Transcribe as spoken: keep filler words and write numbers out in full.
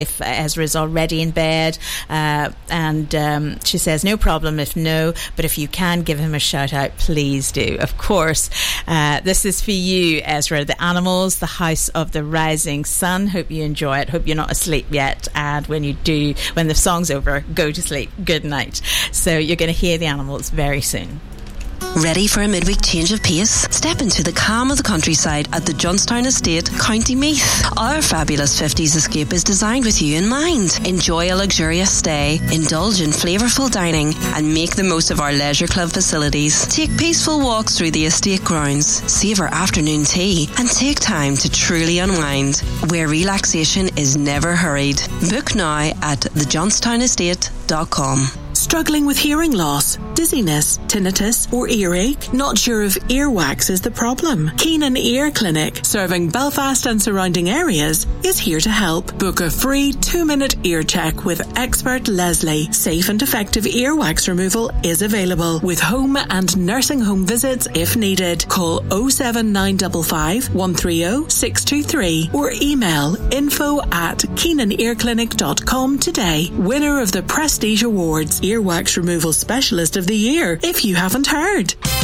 if Ezra's already in bed, uh, and um, she says no problem if no, but if you can give him a shout out, please do. Of course, uh, this is for you, Ezra. The Animals, The House of the Rising Sun. Hope you enjoy it. Hope you're not asleep yet, and when you do, when the song's over, go to sleep. Good night. So you're going to hear The Animals very soon. Ready for a midweek change of pace? Step into the calm of the countryside at the Johnstown Estate, County Meath. Our fabulous fifties escape is designed with you in mind. Enjoy a luxurious stay, indulge in flavourful dining, and make the most of our leisure club facilities. Take peaceful walks through the estate grounds, savour afternoon tea, and take time to truly unwind, where relaxation is never hurried. Book now at the johnstown estate dot com. Struggling with hearing loss, dizziness, tinnitus or earache? Not sure if earwax is the problem? Keenan Ear Clinic, serving Belfast and surrounding areas, is here to help. Book a free two-minute ear check with expert Leslie. Safe and effective earwax removal is available with home and nursing home visits if needed. Call oh seven nine five five, one three oh, six two three or email info at keenan ear clinic dot com today. Winner of the Prestige Awards, Earwax Removal Specialist of the Year, if you haven't heard.